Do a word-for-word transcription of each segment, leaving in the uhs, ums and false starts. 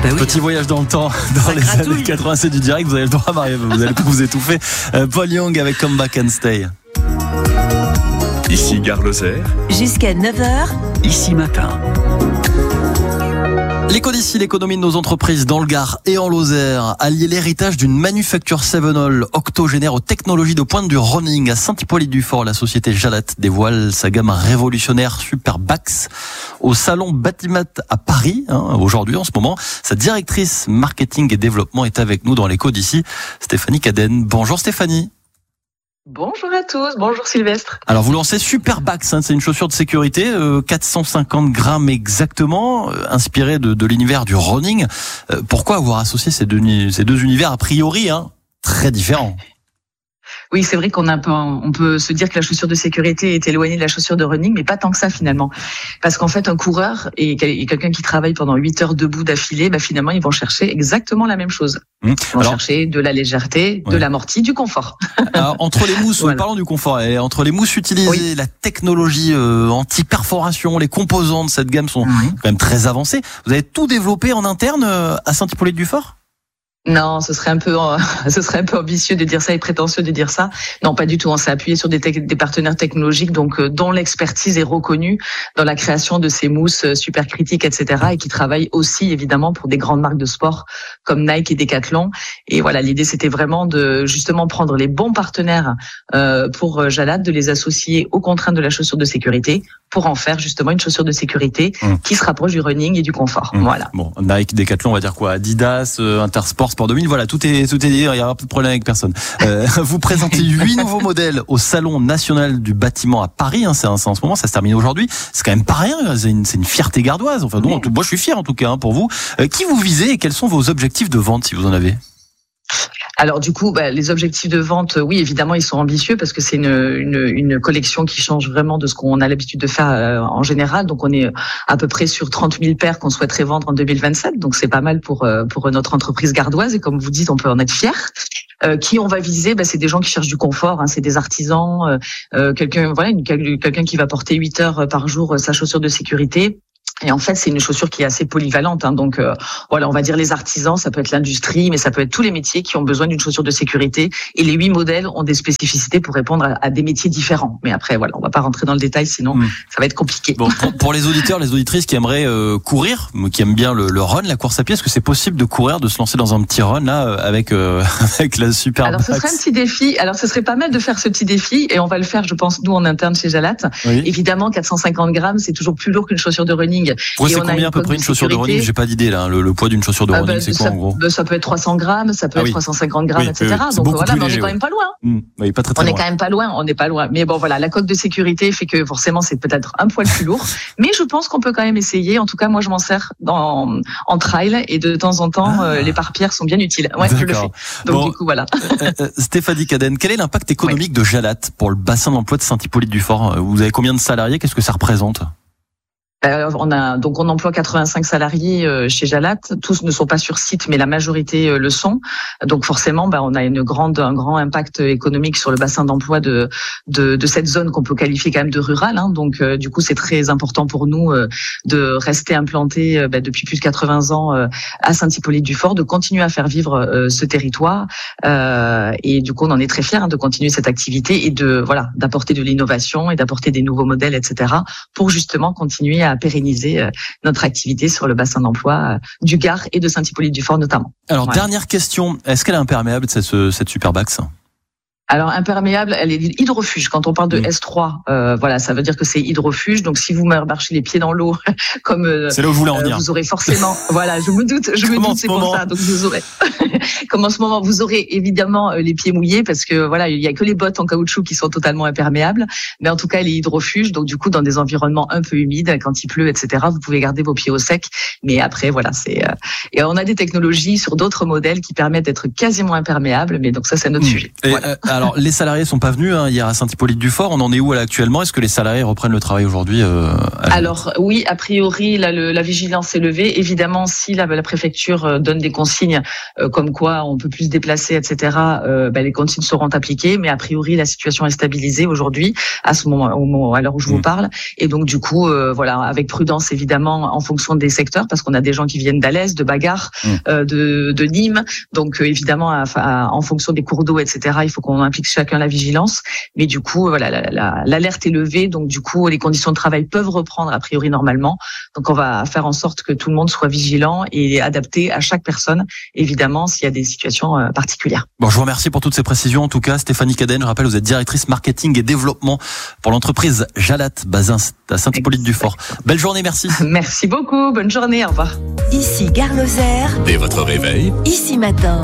Bah oui. Petit voyage dans le temps, dans Ça les gratouille. années quatre-vingt-sept du direct, vous avez le droit, Marie, vous allez pas vous étouffer. Euh, Paul Young avec Come Back and Stay. Ici Gare Lozère, Jusqu'à neuf heures, ici matin. L'éco d'ici, l'économie de nos entreprises dans le Gard et en Lozère, allier l'héritage d'une manufacture Sevenol octogénaire aux technologies de pointe du running. À Saint-Hippolyte-du-Fort, la société Jalat dévoile sa gamme révolutionnaire Superbax au salon Batimat à Paris, hein, aujourd'hui en ce moment. Sa directrice marketing et développement est avec nous dans l'éco d'ici, Stéphanie Cadenne. Bonjour Stéphanie. Bonjour à tous, bonjour Sylvestre. Alors vous lancez Superbax, hein, c'est une chaussure de sécurité, euh, quatre cent cinquante grammes exactement, euh, inspirée de, de l'univers du running. Euh, pourquoi avoir associé ces deux, ces deux univers a priori hein, très différents? Oui, c'est vrai qu'on a un peu, on peut se dire que la chaussure de sécurité est éloignée de la chaussure de running, mais pas tant que ça finalement. Parce qu'en fait, un coureur et quelqu'un qui travaille pendant huit heures debout d'affilée, bah finalement, ils vont chercher exactement la même chose. Mmh. Ils vont Alors, chercher de la légèreté, ouais. de l'amorti, du confort. Alors, entre les mousses, voilà. Parlons du confort, et entre les mousses utilisées, oui. la technologie euh, anti-perforation, les composants de cette gamme sont mmh. quand même très avancés. Vous avez tout développé en interne euh, à Saint-Hippolyte-du-Fort ? Non, ce serait un peu, ce serait un peu ambitieux de dire ça et prétentieux de dire ça. Non, pas du tout. On s'est appuyé sur des, te- des partenaires technologiques, donc dont l'expertise est reconnue dans la création de ces mousses super critiques, et cetera, et qui travaillent aussi évidemment pour des grandes marques de sport comme Nike et Decathlon. Et voilà, l'idée c'était vraiment de justement prendre les bons partenaires euh, pour Jalat, de les associer aux contraintes de la chaussure de sécurité pour en faire justement une chaussure de sécurité mmh. qui se rapproche du running et du confort. Mmh. Voilà. Bon, Nike, Decathlon, on va dire quoi, Adidas, euh, Intersport, Sport deux mille, voilà, tout est tout est dit, il n'y aura pas de problème avec personne. Euh, vous présentez huit nouveaux modèles au Salon National du Bâtiment à Paris, hein, c'est, c'est en ce moment, ça se termine aujourd'hui. C'est quand même pas rien, c'est une, c'est une fierté gardoise. Enfin, nous, moi je suis fier en tout cas hein, pour vous. Euh, qui vous visez et quels sont vos objectifs de vente si vous en avez ? Alors du coup, bah, les objectifs de vente, oui, évidemment, ils sont ambitieux parce que c'est une, une, une collection qui change vraiment de ce qu'on a l'habitude de faire euh, en général. Donc on est à peu près sur trente mille paires qu'on souhaiterait vendre en deux mille vingt-sept. Donc c'est pas mal pour euh, pour notre entreprise gardoise et comme vous dites, on peut en être fier. Euh, qui on va viser, bah, c'est des gens qui cherchent du confort, hein, c'est des artisans, euh, euh, quelqu'un voilà, une, quelqu'un qui va porter huit heures par jour euh, sa chaussure de sécurité. Et en fait, c'est une chaussure qui est assez polyvalente. Hein. Donc, euh, voilà, on va dire les artisans, ça peut être l'industrie, mais ça peut être tous les métiers qui ont besoin d'une chaussure de sécurité. Et les huit modèles ont des spécificités pour répondre à, à des métiers différents. Mais après, voilà, on va pas rentrer dans le détail, sinon mmh. ça va être compliqué. Bon, pour, pour les auditeurs, les auditrices qui aimeraient euh, courir, qui aiment bien le, le run, la course à pied, est-ce que c'est possible de courir, de se lancer dans un petit run là avec euh, avec la Superbax ? Alors, ce serait un petit défi. Alors, ce serait pas mal de faire ce petit défi, et on va le faire, je pense, nous en interne chez Jalat. Oui. Évidemment, quatre cent cinquante grammes, c'est toujours plus lourd qu'une chaussure de running. Vous c'est combien à peu près une chaussure de running ? J'ai pas d'idée là. Le, le poids d'une chaussure de ah running, bah, c'est quoi ça, en gros ? bah, Ça peut être trois cents grammes, ça peut ah, être oui. trois cent cinquante grammes, oui, et cetera. Oui, Donc voilà, mais on léger, est quand oui. même pas loin. Mmh. Oui, pas très, très on loin. est quand même pas loin. On n'est pas loin. Mais bon, voilà, la coque de sécurité fait que forcément c'est peut-être un poil plus lourd. Mais je pense qu'on peut quand même essayer. En tout cas, moi, je m'en sers dans, en trail et de temps en temps, ah. euh, les pare-pierres sont bien utiles. Ouais, D'accord. je le fais. Donc bon, du coup, voilà. euh, Stéphanie Cadenne, quel est l'impact économique oui. de Jalat pour le bassin d'emploi de Saint-Hippolyte-du-Fort ? Vous avez combien de salariés ? Qu'est-ce que ça représente ? Euh, on a donc on emploie quatre-vingt-cinq salariés euh, chez Jalat. Tous ne sont pas sur site, mais la majorité euh, le sont. Donc forcément, bah, on a une grande un grand impact économique sur le bassin d'emploi de de, de cette zone qu'on peut qualifier quand même de rurale. Hein. Donc euh, du coup, c'est très important pour nous euh, de rester implantés euh, bah, depuis plus de quatre-vingts ans euh, à Saint-Hippolyte-du-Fort, de continuer à faire vivre euh, ce territoire. Euh, et du coup, on en est très fiers hein, de continuer cette activité et de voilà d'apporter de l'innovation et d'apporter des nouveaux modèles, et cetera. Pour justement continuer à pérenniser euh, notre activité sur le bassin d'emploi euh, du Gard et de Saint-Hippolyte-du-Fort notamment. Alors, voilà. Dernière question, est-ce qu'elle est imperméable cette, cette Superbax ? Alors imperméable, elle est hydrofuge. Quand on parle de mmh. S trois, euh, voilà, ça veut dire que c'est hydrofuge. Donc si vous marchez les pieds dans l'eau, comme euh, c'est là où vous voulez en venir. Vous aurez forcément, voilà, je me doute, je me doute, c'est pour ça. Donc vous aurez, comme en ce moment, vous aurez évidemment les pieds mouillés parce que voilà, il y a que les bottes en caoutchouc qui sont totalement imperméables. Mais en tout cas, elle est hydrofuge. Donc du coup, dans des environnements un peu humides, quand il pleut, et cetera, vous pouvez garder vos pieds au sec. Mais après, voilà, c'est euh, et on a des technologies sur d'autres modèles qui permettent d'être quasiment imperméables. Mais donc ça, c'est un autre mmh. sujet. Et voilà. euh, Alors, les salariés sont pas venus hein, hier à Saint-Hippolyte-du-Fort. On en est où là actuellement? Est-ce que les salariés reprennent le travail aujourd'hui euh, à... Alors oui, a priori, là, le, la vigilance est levée. Évidemment, si la, la préfecture donne des consignes euh, comme quoi on peut plus se déplacer, et cetera, euh, ben, les consignes seront appliquées. Mais a priori, la situation est stabilisée aujourd'hui, à ce moment, au moment, à l'heure où je vous parle. Et donc du coup, euh, voilà, avec prudence évidemment, en fonction des secteurs, parce qu'on a des gens qui viennent d'Alès, de Bagarre, mmh. euh, de, de Nîmes. Donc euh, évidemment, à, à, en fonction des cours d'eau, et cetera, il faut qu'on implique chacun la vigilance. Mais du coup, voilà, la, la, l'alerte est levée. Donc du coup, les conditions de travail peuvent reprendre a priori normalement. Donc on va faire en sorte que tout le monde soit vigilant et adapté à chaque personne, évidemment, s'il y a des situations euh, particulières. Bon, je vous remercie pour toutes ces précisions. En tout cas, Stéphanie Cadenne, je rappelle, vous êtes directrice marketing et développement pour l'entreprise Jalat, basée à Saint-Hippolyte-du-Fort. Belle journée, merci. Merci beaucoup, bonne journée, au revoir. Ici Gare Lozère. Dès votre réveil. Ici Matin.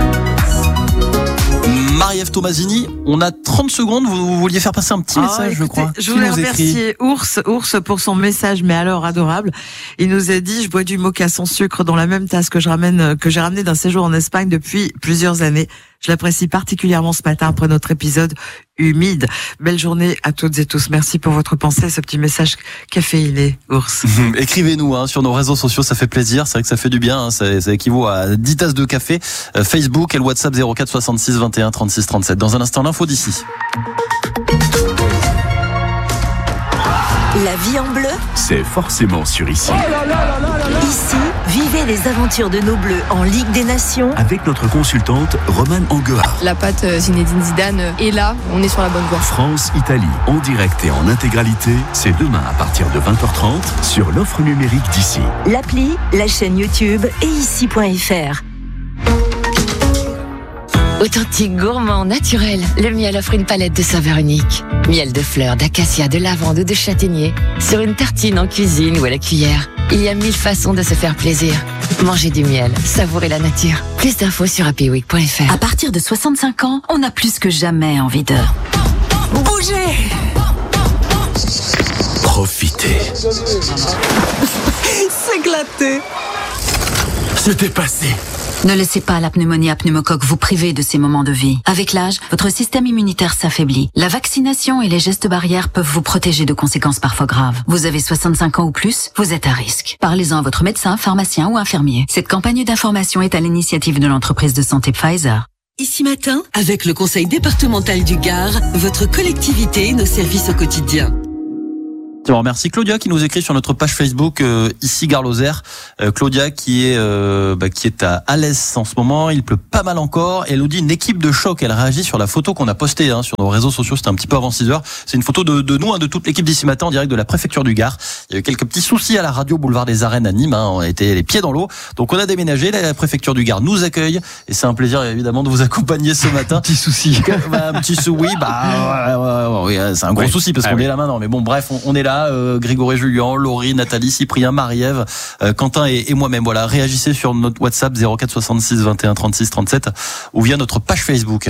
Marie-Ève Tomasini, on a trente secondes, vous, vous vouliez faire passer un petit message, ah, écoutez, je crois. Je voulais remercier Ours, Ours pour son message, mais alors adorable. Il nous a dit, je bois du mocha sans sucre dans la même tasse que je ramène, que j'ai ramené d'un séjour en Espagne depuis plusieurs années. Je l'apprécie particulièrement ce matin après notre épisode humide. Belle journée à toutes et tous. Merci pour votre pensée, ce petit message caféiné, Ours. Écrivez-nous hein, sur nos réseaux sociaux, ça fait plaisir. C'est vrai que ça fait du bien. Hein, ça, ça équivaut à dix tasses de café. Euh, Facebook et le WhatsApp zéro quatre soixante-six vingt et un trente-six trente-sept. Dans un instant, l'info d'ici. La vie en bleu, c'est forcément sur Ici. Oh là là là là là là. Ici, vivez les aventures de nos bleus en Ligue des Nations avec notre consultante Romane Anguard. La patte Zinedine Zidane est là, on est sur la bonne voie. France-Italie, en direct et en intégralité, c'est demain à partir de vingt heures trente sur l'offre numérique d'Ici. L'appli, la chaîne YouTube et ici point f r. Authentique, gourmand, naturel, le miel offre une palette de saveurs uniques. Miel de fleurs, d'acacia, de lavande ou de châtaignier. Sur une tartine en cuisine ou à la cuillère. Il y a mille façons de se faire plaisir. Mangez du miel, savourez la nature. Plus d'infos sur happy week point f r. À partir de soixante-cinq ans, on a plus que jamais envie de bouger. Profitez. S'éclater. C'était passé. Ne laissez pas la pneumonie à pneumocoque vous priver de ces moments de vie. Avec l'âge, votre système immunitaire s'affaiblit. La vaccination et les gestes barrières peuvent vous protéger de conséquences parfois graves. Vous avez soixante-cinq ans ou plus, vous êtes à risque. Parlez-en à votre médecin, pharmacien ou infirmier. Cette campagne d'information est à l'initiative de l'entreprise de santé Pfizer. Ici Matin, avec le Conseil départemental du Gard, votre collectivité et nos services au quotidien. Merci Claudia qui nous écrit sur notre page Facebook euh, ici Gare Lozère. Euh, Claudia qui est euh, bah, qui est à Alès en ce moment. Il pleut pas mal encore. Elle nous dit une équipe de choc. Elle réagit sur la photo qu'on a postée hein, sur nos réseaux sociaux. C'était un petit peu avant six heures. C'est une photo de, de nous, hein, de toute l'équipe d'ici Matin en direct de la préfecture du Gard. Il y a eu quelques petits soucis à la radio boulevard des Arènes à Nîmes. Hein. On a été les pieds dans l'eau. Donc on a déménagé. La préfecture du Gard nous accueille et c'est un plaisir évidemment de vous accompagner ce matin. Petit souci. Bah, un petit souci. Oui, bah ouais, ouais, ouais, c'est un gros ouais. souci parce ah, qu'on oui. est là maintenant. Mais bon, bref, on, on est là. Euh, Grégory Julien, Laurie, Nathalie, Cyprien, Marie-Ève, euh, Quentin et, et moi-même. Voilà, réagissez sur notre WhatsApp zéro quatre soixante-six vingt et un trente-six trente-sept ou via notre page Facebook.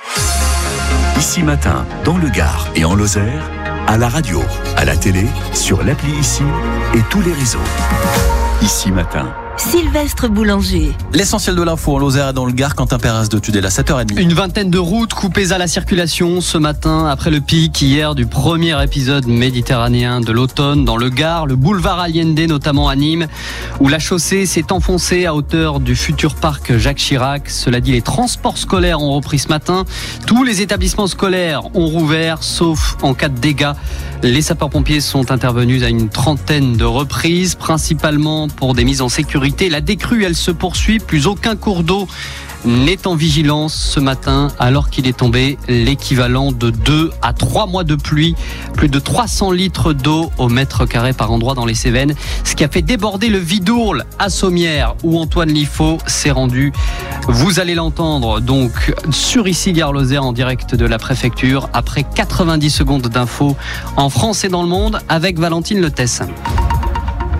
Ici Matin, dans le Gard et en Lozère, à la radio, à la télé, sur l'appli Ici et tous les réseaux. Ici Matin. Sylvestre Boulanger. L'essentiel de l'info en Lozère et dans le Gard, Quentin Pérez de Tudela, à sept heures trente. Une vingtaine de routes coupées à la circulation ce matin après le pic hier du premier épisode méditerranéen de l'automne dans le Gard, le boulevard Allende notamment à Nîmes, où la chaussée s'est enfoncée à hauteur du futur parc Jacques Chirac. Cela dit, les transports scolaires ont repris ce matin. Tous les établissements scolaires ont rouvert, sauf en cas de dégâts. Les sapeurs-pompiers sont intervenus à une trentaine de reprises, principalement pour des mises en sécurité. La décrue, elle se poursuit. Plus aucun cours d'eau n'est en vigilance ce matin, alors qu'il est tombé l'équivalent de deux à trois mois de pluie. Plus de trois cents litres d'eau au mètre carré par endroit dans les Cévennes, ce qui a fait déborder le Vidourle à Sommières, où Antoine Liffaut s'est rendu. Vous allez l'entendre donc sur Ici Gare Lozère en direct de la préfecture, après quatre-vingt-dix secondes d'infos en France et dans le monde, avec Valentine Letesse.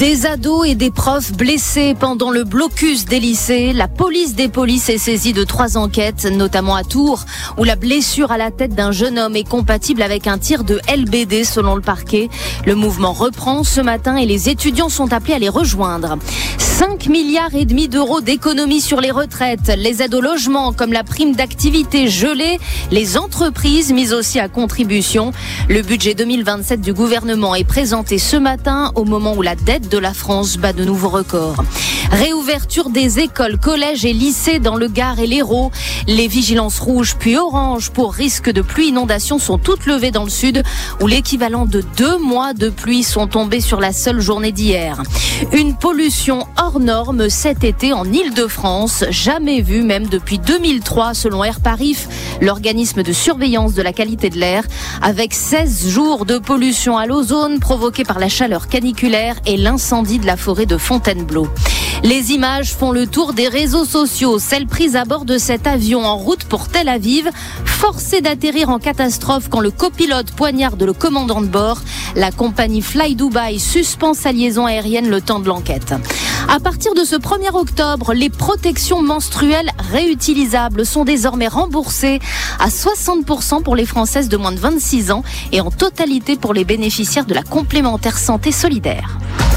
Des ados et des profs blessés pendant le blocus des lycées. La police des polices est saisie de trois enquêtes, notamment à Tours, où la blessure à la tête d'un jeune homme est compatible avec un tir de L B D selon le parquet. Le mouvement reprend ce matin et les étudiants sont appelés à les rejoindre. cinq milliards et demi d'euros d'économies sur les retraites, les aides au logement comme la prime d'activité gelée, les entreprises mises aussi à contribution. Le budget deux mille vingt-sept du gouvernement est présenté ce matin au moment où la dette de la France bat de nouveaux records. Réouverture des écoles, collèges et lycées dans le Gard et l'Hérault. Les vigilances rouges puis oranges pour risque de pluie inondation sont toutes levées dans le sud où l'équivalent de deux mois de pluie sont tombés sur la seule journée d'hier. Une pollution hors norme cet été en Île-de-France, jamais vue même depuis deux mille trois selon Air Parif, l'organisme de surveillance de la qualité de l'air, avec seize jours de pollution à l'ozone provoquée par la chaleur caniculaire et l'incendie de la forêt de Fontainebleau. Les images font le tour des réseaux sociaux, celles prises à bord de cet avion en route pour Tel Aviv, forcé d'atterrir en catastrophe quand le copilote poignarde le commandant de bord. La compagnie Fly Dubai suspend sa liaison aérienne le temps de l'enquête. À partir de ce premier octobre, les protections menstruelles réutilisables sont désormais remboursées à soixante pour cent pour les Françaises de moins de vingt-six ans et en totalité pour les bénéficiaires de la complémentaire santé solidaire.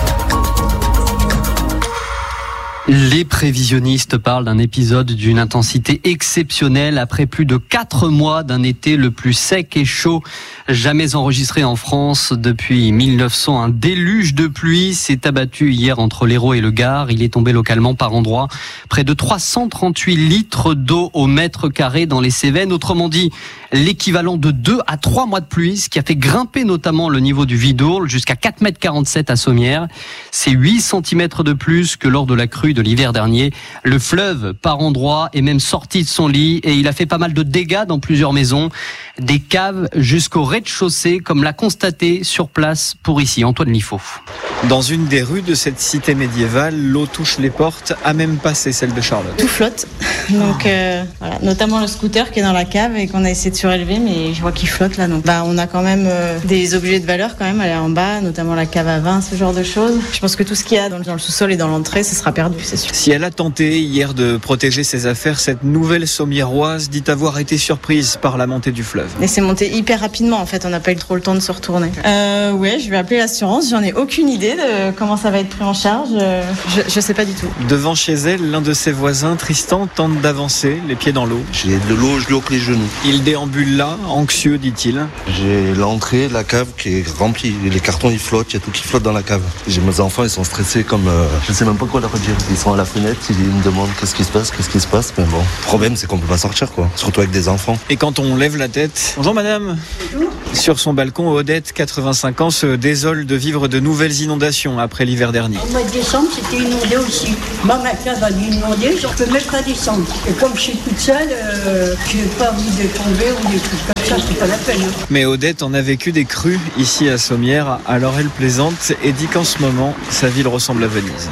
Les prévisionnistes parlent d'un épisode d'une intensité exceptionnelle après plus de quatre mois d'un été le plus sec et chaud jamais enregistré en France depuis mille neuf cents. Un déluge de pluie s'est abattu hier entre l'Hérault et le Gard. Il est tombé localement par endroits près de trois cent trente-huit litres d'eau au mètre carré dans les Cévennes. Autrement dit, l'équivalent de deux à trois mois de pluie, ce qui a fait grimper notamment le niveau du Vidourle jusqu'à quatre mètres quarante-sept à Sommières. C'est huit centimètres de plus que lors de la crue de l'hiver dernier. Le fleuve, par endroits, est même sorti de son lit et il a fait pas mal de dégâts dans plusieurs maisons, des caves jusqu'au rez-de-chaussée, comme l'a constaté sur place pour ici Antoine Liffaut. Dans une des rues de cette cité médiévale, l'eau touche les portes, à même passer celle de Charlotte. Tout flotte, donc euh, voilà, notamment le scooter qui est dans la cave et qu'on a essayé de surélever, mais je vois qu'il flotte là. Donc bah, on a quand même euh, des objets de valeur quand même à aller en bas, notamment la cave à vin, ce genre de choses. Je pense que tout ce qu'il y a dans le, dans le sous-sol et dans l'entrée, ce sera perdu, c'est sûr. Si elle a tenté hier de protéger ses affaires, cette nouvelle Sommiéroise dit avoir été surprise par la montée du fleuve. Et c'est monté hyper rapidement en fait, on n'a pas eu trop le temps de se retourner. Euh, ouais, je vais appeler l'assurance, j'en ai aucune idée de comment ça va être pris en charge, je, je sais pas du tout. Devant chez elle, l'un de ses voisins, Tristan, tente d'avancer, les pieds dans l'eau. J'ai de l'eau gelée aux genoux. Il déambule là, anxieux, dit-il. J'ai l'entrée, la cave qui est remplie, les cartons ils flottent, il y a tout qui flotte dans la cave. J'ai mes enfants, ils sont stressés comme, euh, je sais même pas quoi leur dire. Ils sont à la fenêtre, ils me demandent qu'est-ce qui se passe, qu'est-ce qui se passe, mais bon, le problème c'est qu'on peut pas sortir quoi, surtout avec des enfants. Et quand on lève la tête, bonjour madame. Bonjour. Sur son balcon, Odette, quatre-vingt-cinq ans, se désole de vivre de nouvelles inondations après l'hiver dernier. Au mois de décembre, c'était inondé aussi. Moi, ma cave a dû inonder, j'en peux même pas descendre. Et comme je suis toute seule, euh, je n'ai pas envie de tomber ou des trucs comme ça, c'est pas la peine. Mais Odette en a vécu des crues ici à Sommières, alors elle plaisante et dit qu'en ce moment, sa ville ressemble à Venise.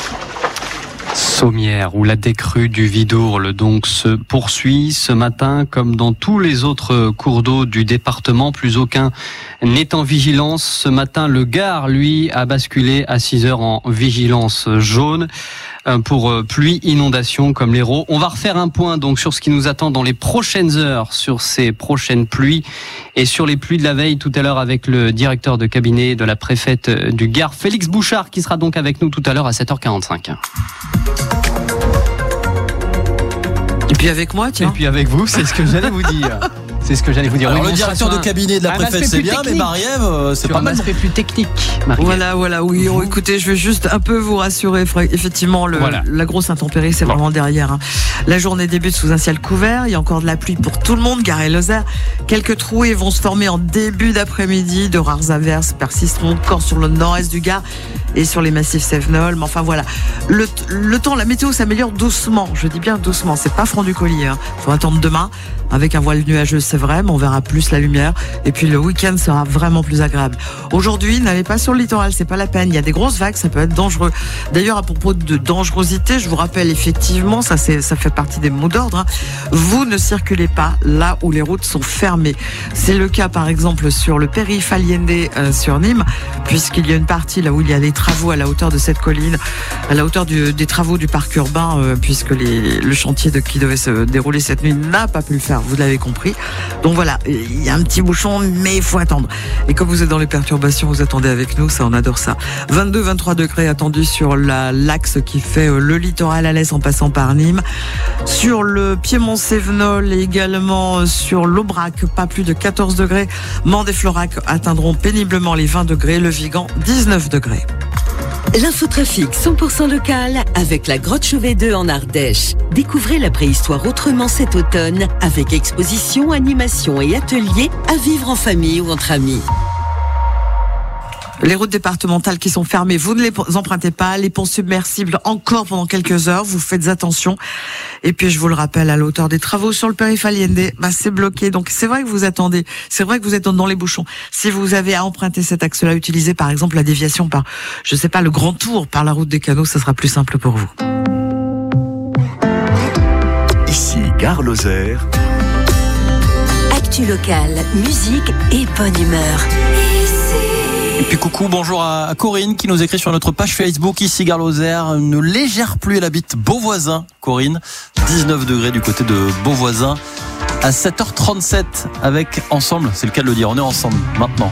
Sommières, où la décrue du Vidourle donc se poursuit ce matin, comme dans tous les autres cours d'eau du département. Plus aucun n'est en vigilance. Ce matin, le Gard, lui, a basculé à six heures en vigilance jaune pour pluie, inondation comme l'Hérault. On va refaire un point donc sur ce qui nous attend dans les prochaines heures, sur ces prochaines pluies et sur les pluies de la veille tout à l'heure avec le directeur de cabinet de la préfète du Gard, Félix Bouchard, qui sera donc avec nous tout à l'heure à sept heures quarante-cinq. Et puis avec moi, tiens. Et puis avec vous, c'est ce que j'allais vous dire. C'est ce que j'allais vous dire. Alors, oui, le directeur de cabinet de la préfète, c'est bien, mais Marie-Ève, c'est pas un mal. aspect plus technique. Marie-Ève. Voilà, voilà, oui. Oh, écoutez, je vais juste un peu vous rassurer. Effectivement, le, voilà. la grosse intempérie, c'est vraiment derrière. Hein. La journée débute sous un ciel couvert. Il y a encore de la pluie pour tout le monde, Gard et Lozère. Quelques trouées vont se former en début d'après-midi. De rares averses persisteront encore sur le nord-est du Gard et sur les massifs Cévenol. Mais enfin, voilà. Le, le temps, la météo s'améliore doucement. Je dis bien doucement. C'est pas franc du collier. Hein. Faut attendre demain avec un voile nuageux c'est vrai, mais on verra plus la lumière. Et puis le week-end sera vraiment plus agréable. Aujourd'hui, n'allez pas sur le littoral, c'est pas la peine. Il y a des grosses vagues, ça peut être dangereux. D'ailleurs, à propos de dangerosité, je vous rappelle effectivement, ça, c'est, ça fait partie des mots d'ordre, hein, vous ne circulez pas là où les routes sont fermées. C'est le cas, par exemple, sur le périph' Allende euh, sur Nîmes, puisqu'il y a une partie là où il y a des travaux à la hauteur de cette colline, à la hauteur du, des travaux du parc urbain, euh, puisque les, le chantier de, qui devait se dérouler cette nuit n'a pas pu le faire, vous l'avez compris. Donc voilà, il y a un petit bouchon, mais il faut attendre. Et comme vous êtes dans les perturbations, vous attendez avec nous, ça on adore ça. vingt-deux vingt-trois degrés attendus sur la, l'axe qui fait le littoral à l'est en passant par Nîmes. Sur le Piémont-Cévenol et également sur l'Aubrac, pas plus de quatorze degrés. Mende et Florac atteindront péniblement les vingt degrés. Le Vigan, dix-neuf degrés. L'infotrafic cent pour cent local avec la Grotte Chauvet deux en Ardèche. Découvrez la préhistoire autrement cet automne avec exposition, animation et ateliers à vivre en famille ou entre amis. Les routes départementales qui sont fermées, vous ne les empruntez pas. Les ponts submersibles encore pendant quelques heures, vous faites attention. Et puis je vous le rappelle, à la hauteur des travaux sur le périph' Allende, bah, c'est bloqué. Donc c'est vrai que vous attendez, c'est vrai que vous êtes dans les bouchons. Si vous avez à emprunter cet axe-là, utilisez par exemple la déviation par, je sais pas, le Grand Tour par la route des Canaux, ça sera plus simple pour vous. Ici Gare Lozère. Actu locale, musique et bonne humeur. Et puis coucou, bonjour à Corinne qui nous écrit sur notre page Facebook, ici Gare Lozère. Une légère pluie, elle habite Beauvoisin, Corinne. dix-neuf degrés du côté de Beauvoisin. À sept heures trente-sept avec Ensemble, c'est le cas de le dire, on est ensemble maintenant.